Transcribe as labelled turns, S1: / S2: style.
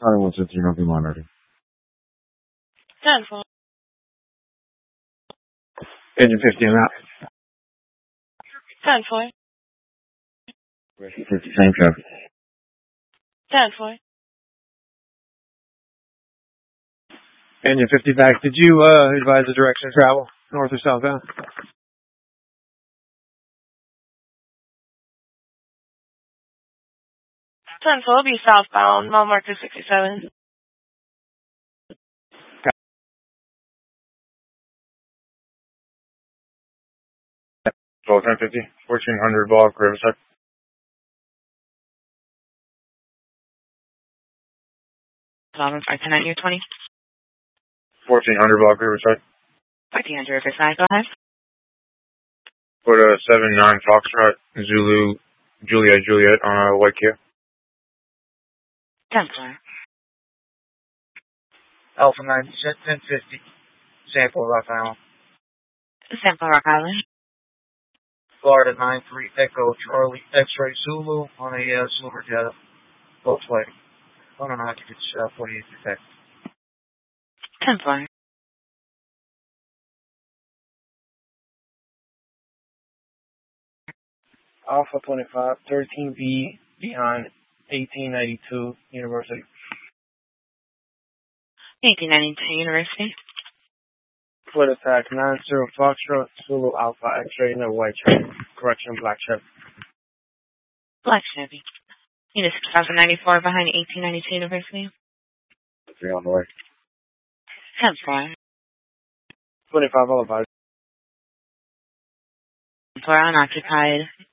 S1: Charlie 115, I'll be monitored.
S2: 10-4.
S1: Engine 50, I'm out.
S2: 10-4.
S1: 50, same traffic.
S2: 10-4.
S3: Engine 50 back. Did you advise the direction of travel, north or southbound?
S2: 10-4 will be southbound, mile marker 67.
S1: 1050, 1400 block, Riverside.
S2: 510 20.
S1: 1400 block, Riverside.
S2: 1400 Riverside, go ahead.
S1: Put a 7-9 Foxtrot, Zulu, Juliet on a white Kia.
S2: 10-4.
S3: Alpha 9, 1050. Sample Rock Island.
S2: Sample Rock Island.
S3: Florida 93 Echo Charlie X-Ray Zulu on a Silver Jetta. Volkswagen. I don't know how to get 48 detect.
S2: 10-4.
S3: Alpha 25, 13B beyond 1892 University.
S2: 1892 University.
S3: Split attack 90 Foxtrot Zulu Alpha X-Ray in a white Chevy. Correction, black Chevy.
S2: Black Chevy. Unit 6094 behind 1892 University.
S1: 3 on the way.
S2: 10-4.
S3: 25 Boulevard.
S2: 4 unoccupied.